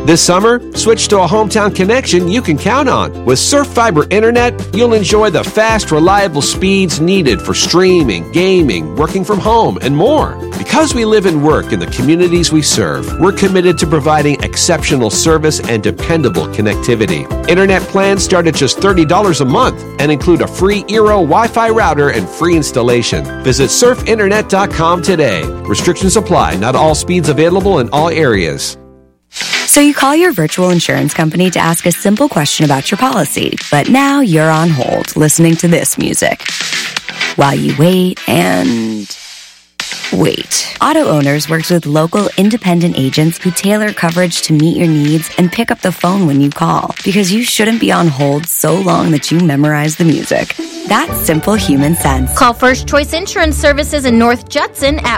This summer, switch to a hometown connection you can count on. With Surf Fiber Internet, you'll enjoy the fast, reliable speeds needed for streaming, gaming, working from home, and more. Because we live and work in the communities we serve, we're committed to providing exceptional service and dependable connectivity. Internet plans start at just $30 a month and include a free Eero Wi-Fi router and free installation. Visit surfinternet.com today. Restrictions apply. Not all speeds available in all areas. So you call your virtual insurance company to ask a simple question about your policy, but now you're on hold listening to this music while you wait and wait. Auto Owners works with local independent agents who tailor coverage to meet your needs and pick up the phone when you call, because you shouldn't be on hold so long that you memorize the music. That's simple human sense. Call First Choice Insurance Services in North Judson at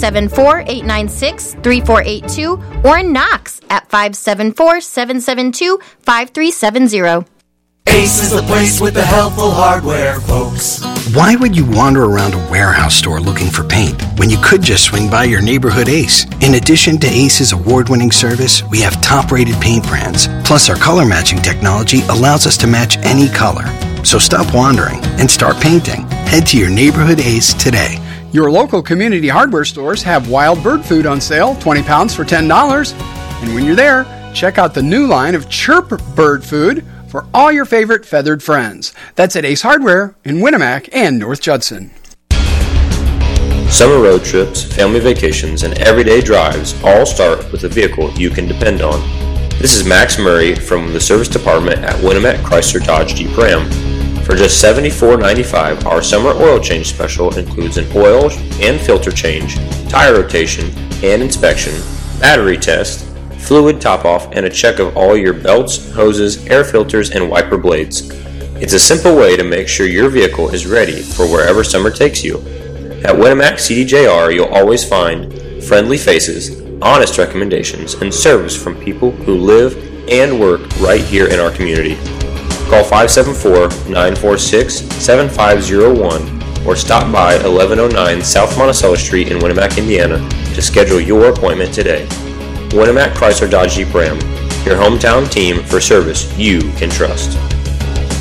574-896-3482 or in Knox at 574-772-5370. Ace is the place with the helpful hardware, folks. Why would you wander around a warehouse store looking for paint when you could just swing by your neighborhood Ace? In addition to Ace's award-winning service, we have top-rated paint brands. Plus, our color matching technology allows us to match any color. So stop wandering and start painting. Head to your neighborhood Ace today. Your local community hardware stores have wild bird food on sale, 20 pounds for $10. And when you're there, check out the new line of Chirp bird food for all your favorite feathered friends. That's at Ace Hardware in Winnemac and North Judson. Summer road trips, family vacations, and everyday drives all start with a vehicle you can depend on. This is Max Murray from the service department at Winnemac Chrysler Dodge Jeep Ram. For just $74.95, our summer oil change special includes an oil and filter change, tire rotation and inspection, battery test, fluid top-off, and a check of all your belts, hoses, air filters, and wiper blades. It's a simple way to make sure your vehicle is ready for wherever summer takes you. At Winnemac CDJR, you'll always find friendly faces, honest recommendations, and service from people who live and work right here in our community. Call 574-946-7501 or stop by 1109 South Monticello Street in Winnemac, Indiana to schedule your appointment today. Winnemac Chrysler Dodge Jeep Ram, your hometown team for service you can trust.